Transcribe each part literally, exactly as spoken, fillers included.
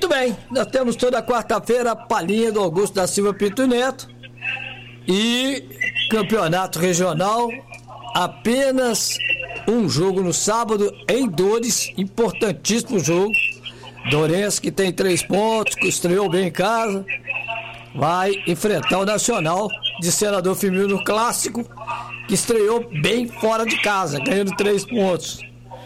bem, nós temos toda quarta-feira a palhinha do Augusto da Silva Pinto Neto e campeonato regional, apenas um jogo no sábado em Dores, importantíssimo jogo. Dourense, que tem três pontos, que estreou bem em casa, vai enfrentar o Nacional de Senador Firmino no Clássico, que estreou bem fora de casa, ganhando três pontos.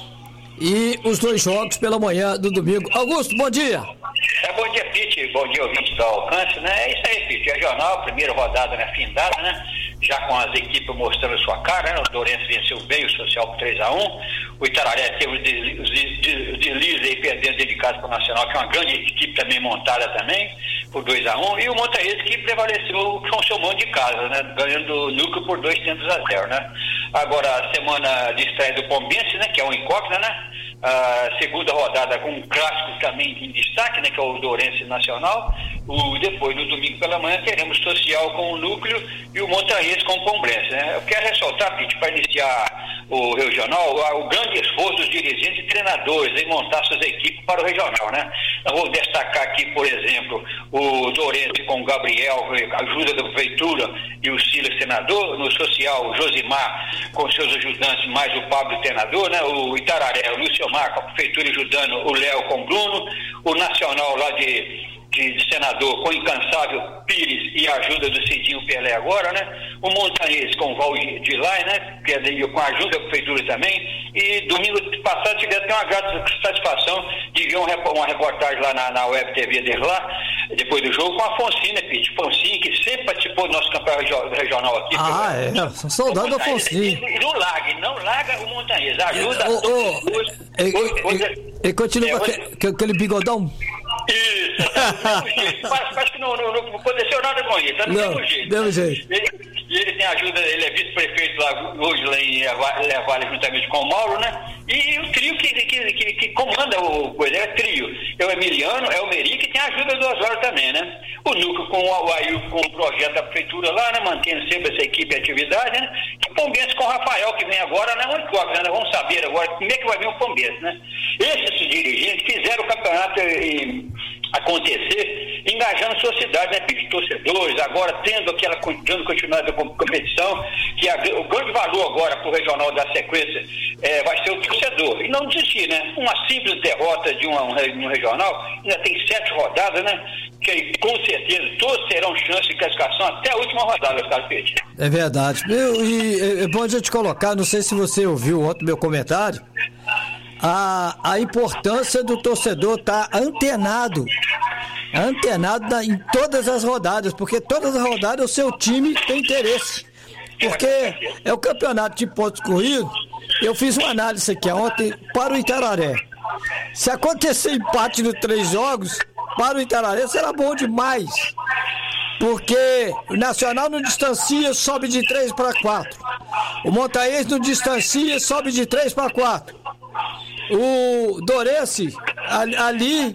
E os dois jogos pela manhã do domingo. Augusto, bom dia. É, bom dia, Pete. Bom dia, ouvinte do Alcance, né? É isso aí, Pete. Regional, primeira rodada, né, findada, né? Já com as equipes mostrando sua cara, né? O Dourense venceu bem o Social por três a um. O Itararé teve os deslizes aí, perdendo dedicado para o Nacional, que é uma grande equipe também montada também, por dois a um. E o Montanhês, que prevaleceu com seu mão de casa, né? Ganhando o Núcleo por dois tentos a zero, né? Agora, a semana de estreia do Pombense, né? Que é um incógnita, né? A segunda rodada com um clássico também em destaque, né, que é o Dourense Nacional. O, depois, no domingo pela manhã, teremos Social com o Núcleo e o Montanhês com o Pombense, né? Eu quero ressaltar, Pete, para iniciar o regional, o grande esforço dos dirigentes e treinadores em montar suas equipes para o regional, né? Eu vou destacar aqui, por exemplo, o Dourense com o Gabriel, ajuda da prefeitura, e o Silas Senador. No Social, o Josimar com seus ajudantes, mais o Pablo Senador, né? O Itararé, o Lúcio Marco, a prefeitura ajudando o Léo com o Bruno, o Nacional lá de, de, de Senador com o incansável Pires e a ajuda do Cidinho Pelé agora, né? O Montanhês com o Valdilai, né? Que é com a ajuda da prefeitura também. E domingo passado tivemos uma grata satisfação de ver uma reportagem lá na, na web T V deles lá, depois do jogo, com a Foncinha, né, Pete? Foncinha, que sempre participou do nosse campeonato regional aqui. Ah, é, é, são soldados da Foncinha. E não larga, não larga o Montanhês, ajuda oh, a todos oh, os Ele continua é, com aquele, hoje... aquele bigodão? Isso, tá do mesmo jeito. Parece, parece que não, não, não aconteceu nada com ele, tá do não, mesmo jeito. Mesmo jeito. Ele, e ele tem ajuda, ele é vice-prefeito lá hoje lá em Levalha, juntamente com o Mauro, né? E o trio que, que, que, que comanda o coisa, é trio. É o Emiliano, é o Meri, que tem a ajuda do Osório também, né? O Núcleo com o Ailton, com o projeto da prefeitura lá, né? Mantendo sempre essa equipe de atividade, né? E o Pombense com o Rafael, que vem agora, né? Uma incógnita, né? Vamos saber agora como é que vai vir o Pombense, né? Esses dirigentes fizeram o campeonato e, acontecer, engajando sua cidade, né, de torcedores, agora tendo aquela dando continuidade da competição, que a, o grande valor agora para o regional da sequência é, vai ser o torcedor, e não desistir, né? Uma simples derrota de uma, um, um regional, ainda tem sete rodadas, né? Que com certeza todos terão chance de classificação até a última rodada, Carlos Pedro. É verdade. Eu, e é bom a gente colocar, não sei se você ouviu ontem meu comentário, A, a importância do torcedor estar tá antenado, antenado na, em todas as rodadas, porque todas as rodadas o seu time tem interesse, porque é o campeonato de pontos corridos. Eu fiz uma análise aqui ontem para o Itararé. Se acontecer empate nos três jogos, para o Itararé será bom demais, porque o Nacional não distancia, sobe de três para quatro. O Montanhês não distancia, sobe de três para quatro. O Dourense ali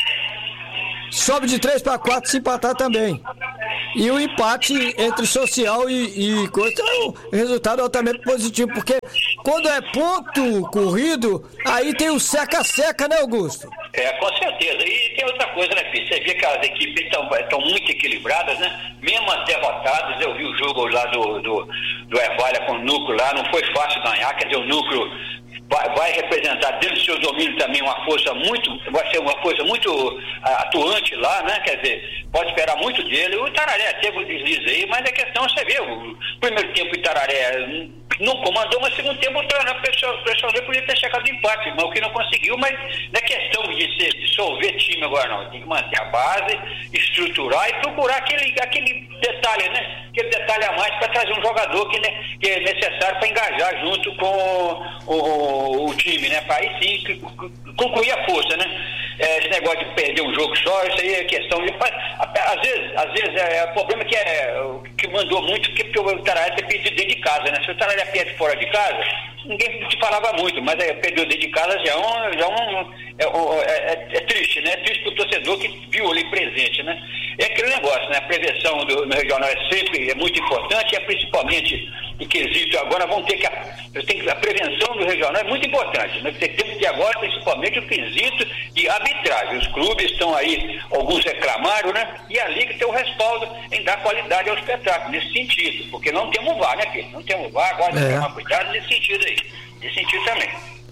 sobe de três para quatro se empatar também. E o empate entre Social e, e coisa é um resultado altamente positivo, porque quando é ponto corrido, aí tem o seca-seca, né, Augusto? É, com certeza. E tem outra coisa, né, Fih? Você vê que as equipes estão muito equilibradas, né? Mesmo as derrotadas, eu vi o jogo lá do, do, do Ervalha com o Núcleo lá, não foi fácil ganhar, quer dizer, o Núcleo vai, vai representar dentro do seu domínio também uma força muito, vai ser uma força muito atuante lá, né? Quer dizer, pode esperar muito dele. O Itararé teve o deslize aí, mas a questão, você vê, o primeiro tempo o Itararé não comandou, mas segundo tempo o pressionou, podia ter checado de empate, mas o que não conseguiu, mas não é questão de ser, dissolver time agora não, tem que manter a base, estruturar e procurar aquele, aquele detalhe, né? Aquele detalhe a mais para trazer um jogador que, né, que é necessário para engajar junto com o, o, o time, né? Para aí sim concluir a força, né? É, esse negócio de perder um jogo só, isso aí é questão de. Às vezes, às vezes é o problema que é que mandou muito, porque o Itararé ter perdido dentro de casa, né? Se o Itararé perde fora de casa, ninguém te falava muito, mas é, perdeu dentro de casa já é um. Já um é, é, é triste, né? É triste para o torcedor que viu ali presente, né? É aquele negócio, né? A prevenção do, no regional é sempre é muito importante, e é principalmente em quesito agora vão ter que a, tem que a prevenção do regional é muito importante, né? Tem, tem, até agora, principalmente o quesito de arbitragem. Os clubes estão aí, alguns reclamaram, né? E a Liga tem o respaldo em dar qualidade ao espetáculo, nesse sentido, porque não temos V A R, né, filho? Não temos V A R, agora tem que tomar cuidado nesse sentido aí, nesse sentido também.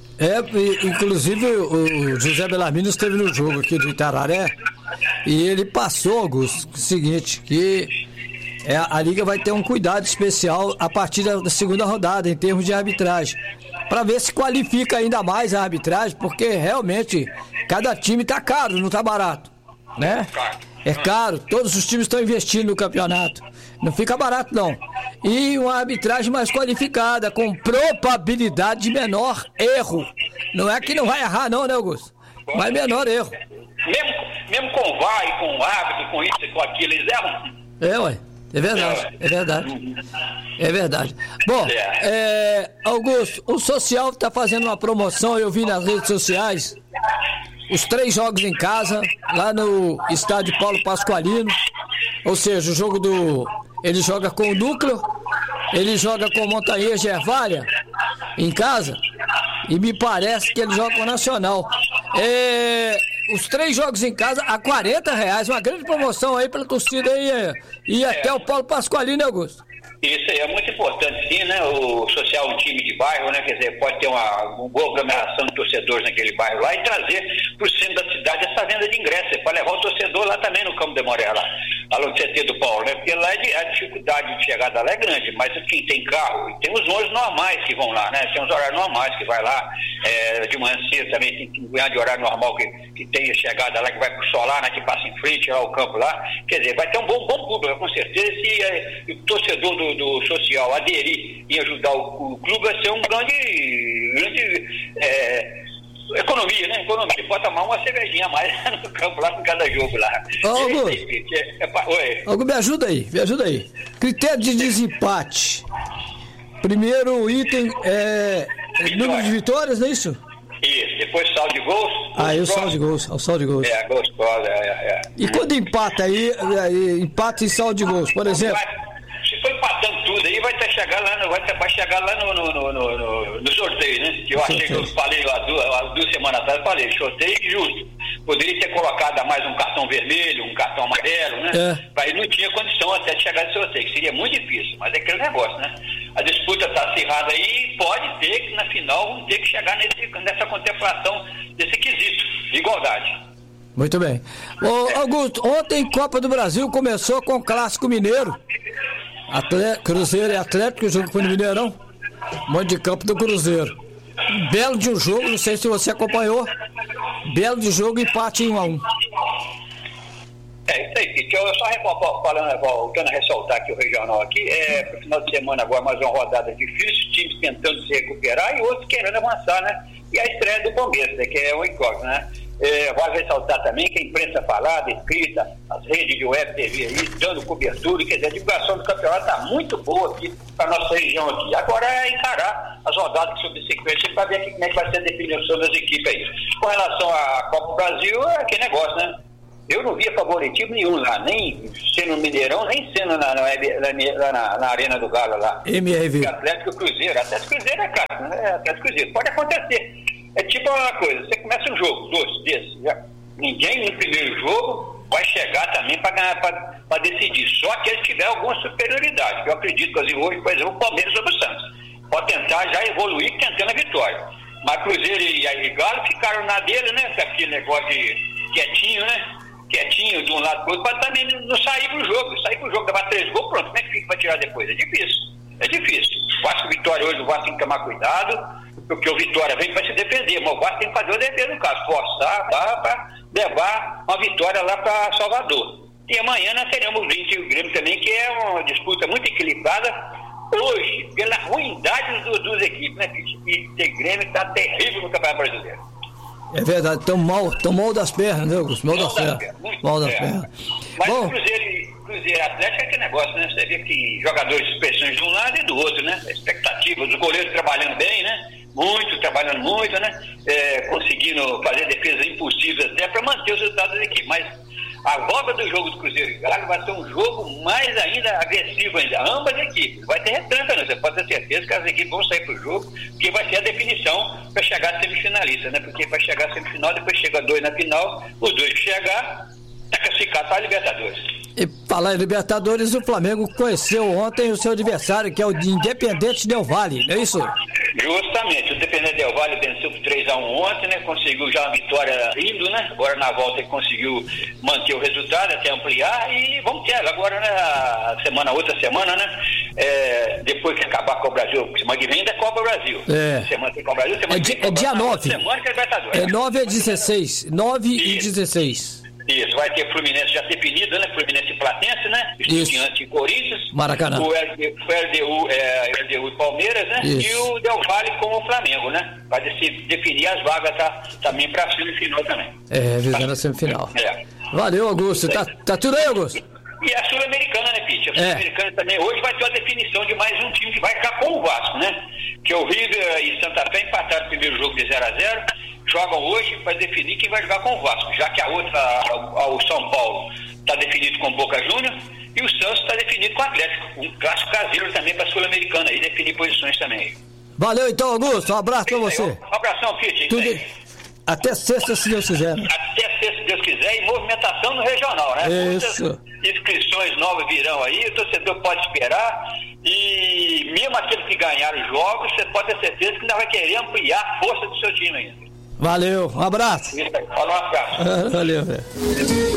É, inclusive o José Bellarmino esteve no jogo aqui do Itararé e ele passou, Augusto, o seguinte, que é, a Liga vai ter um cuidado especial a partir da segunda rodada em termos de arbitragem, para ver se qualifica ainda mais a arbitragem, porque realmente cada time tá caro, não tá barato, né? É caro, todos os times estão investindo no campeonato, não fica barato não. E uma arbitragem mais qualificada, com probabilidade de menor erro. Não é que não vai errar não, né, Augusto? Mas menor erro. Mesmo, mesmo com o V A R, com o árbitro, com isso e com aquilo, eles erram? É, ué. É verdade, é verdade. É verdade. Bom, é, Augusto, o Social está fazendo uma promoção, eu vi nas redes sociais, os três jogos em casa, lá no estádio Paulo Pasqualino, ou seja, o jogo do... ele joga com o Núcleo, ele joga com o Montanhês Gervalha, em casa, e me parece que ele joga com o Nacional. É... Os três jogos em casa a quarenta reais, uma grande promoção aí pra torcida aí, e é. até o Paulo Pasqualino, Augusto. Isso aí é muito importante, sim, né? O Social é um time de bairro, né? Quer dizer, pode ter uma, uma boa aglomeração de torcedores naquele bairro lá e trazer para o centro da cidade essa venda de ingressos, para levar o torcedor lá também no Campo de Moré, lá, lá no C T do Paulo, né? Porque lá é, a dificuldade de chegada lá é grande, mas quem tem carro, e tem os ônibus normais que vão lá, né? Tem os horários normais que vai lá, é, de manhã cedo também tem que ganhar de horário normal que, que tem a chegada lá, que vai pro solar, né? Que passa em frente lá o campo lá. Quer dizer, vai ter um bom, bom público, com certeza, e é, o torcedor do do Social aderir e ajudar o, o clube vai ser um grande, grande é, economia, né? Economia. Pode tomar uma cervejinha a mais no campo lá com cada jogo lá. Ô, Augusto, é, é, é, Augusto, me ajuda aí, me ajuda aí. Critério de desempate. Primeiro item é número de vitórias, não é isso? Isso, depois saldo de gols. Ah, e o saldo de gols, o saldo de gols. É, gols, é, é. E quando empata aí, aí empata em saldo de gols, por exemplo? Se for empatando tudo aí, vai ter chegar lá, no, vai, ter, vai chegar lá no, no, no, no, no sorteio, né? Que eu achei que eu falei há duas, há duas semanas atrás, eu falei, sorteio justo. Poderia ter colocado mais um cartão vermelho, um cartão amarelo, né? É. Mas não tinha condição até de chegar de sorteio, que seria muito difícil, mas é aquele negócio, né? A disputa está acirrada aí e pode ter que na final vamos ter que chegar nesse, nessa contemplação desse quesito de igualdade. Muito bem. Ô, Augusto, ontem Copa do Brasil começou com o Clássico Mineiro. Atlético, Cruzeiro e Atlético, o jogo foi no Mineirão. Monte de campo do Cruzeiro. Belo de um jogo, não sei se você acompanhou. Belo de jogo, empate em um a um. É, isso aí, que eu só falando, voltando a ressaltar aqui o regional aqui, é pro final de semana agora mais uma rodada difícil, times tentando se recuperar e outros querendo avançar, né? E a estreia do Palmeiras, né, que é um incógnito, né? É, vale ressaltar também que a imprensa falada, escrita, as redes de web T V aí, dando cobertura, quer dizer, a divulgação do campeonato está muito boa aqui para nossa região aqui. Agora é encarar as rodadas subsequentes para ver aqui como é que vai ser a definição das equipes aí. Com relação à Copa do Brasil, é aquele negócio, né? Eu não via favoritismo nenhum lá, nem sendo no Mineirão, nem sendo na, na, na, na, na Arena do Galo lá. M R V. Atlético Cruzeiro. Atlético Cruzeiro é cara, né? É Atlético Cruzeiro. Pode acontecer. É tipo uma coisa, você começa um jogo, dois desses, já. Ninguém no primeiro jogo vai chegar também para ganhar, para decidir. Só que ele tiver alguma superioridade, que eu acredito que hoje, por exemplo, o Palmeiras sobre o Santos. Pode tentar já evoluir tentando a vitória. Mas Cruzeiro e, e Galo ficaram na dele, né? Aquele negócio de quietinho, né? Quietinho de um lado pro outro, para também não sair pro jogo. Sair pro jogo, levar três gols, pronto. Como é que fica para tirar depois? É difícil. É difícil. O Vasco Vitória hoje, o Vasco tem que tomar cuidado, porque o Vitória vem para se defender, mas o Vasco tem que fazer o dever no caso, forçar para levar uma vitória lá para Salvador. E amanhã nós teremos o Corinthians e o Grêmio também, que é uma disputa muito equilibrada, hoje, pela ruindade dos duas equipes, né? E o Grêmio está terrível no Campeonato Brasileiro. É verdade, tão mal, tão mal das pernas, né, Augusto? Mal, mal das pernas. pernas. Mal das pernas. Mas Bom, o Cruzeiro e Cruzeiro Atlético é aquele negócio, né? Você vê que jogadores de expressões de um lado e do outro, né? Expectativas, os goleiros trabalhando bem, né? Muito, trabalhando muito, né? É, conseguindo fazer defesas impossíveis até para manter os resultados da equipe. Mas A volta do jogo do Cruzeiro e Galo vai ser um jogo mais ainda agressivo ainda. Ambas equipes. Vai ter retranca, né? Você pode ter certeza que as equipes vão sair pro jogo, porque vai ser a definição para chegar a semifinalista, né? Porque vai chegar a semifinal, depois chega dois na final, os dois que chegar, tá classificado para a Libertadores. E falar em Libertadores, o Flamengo conheceu ontem o seu adversário, que é o Independente Del Valle, não é isso? Justamente, o Independente Del Valle venceu por três a um ontem, né? Conseguiu já uma vitória indo, né? Agora na volta ele conseguiu manter o resultado, até ampliar, e vamos ter agora, né? A semana, outra semana, né? É, depois que acabar com o Brasil, semana que vem ainda Copa Brasil. É. Semana que Copa Brasil, semana é, que di, é dia nove. Semana que é Libertadores. É nove a dezesseis. nove e dezesseis. Isso, vai ter Fluminense já definido, né? Fluminense e Platense, né? Estudiantes e Corinthians. Maracanã. O L D U, é, L D U e Palmeiras, né? Isso. E o Del Valle com o Flamengo, né? Vai definir as vagas tá, também para a semifinal também. É, visando a semifinal. É. Valeu, Augusto. Tá, tá tudo aí, Augusto? E a Sul-Americana, né, Pete? A Sul-Americana é. também. Hoje vai ter uma definição de mais um time que vai ficar com o Vasco, né? Que o River e Santa Fé empataram o primeiro jogo de zero a zero. Jogam hoje para definir quem vai jogar com o Vasco, já que a outra, a, a, o São Paulo, está definido com o Boca Juniors e o Santos está definido com o Atlético. Um clássico caseiro também para a Sul-Americana, aí definir posições também. Valeu então, Augusto. Um abraço para você. Um abração, Pete. Tudo... Até sexta, se Deus quiser. Né? Até sexta, se Deus quiser, e movimentação no regional, né? Isso. Muitas inscrições novas virão aí, o torcedor pode esperar. E mesmo aqueles que ganharam os jogos, você pode ter certeza que ainda vai querer ampliar a força do seu time ainda. Valeu, um abraço. Isso aí, fala um abraço. Valeu, velho.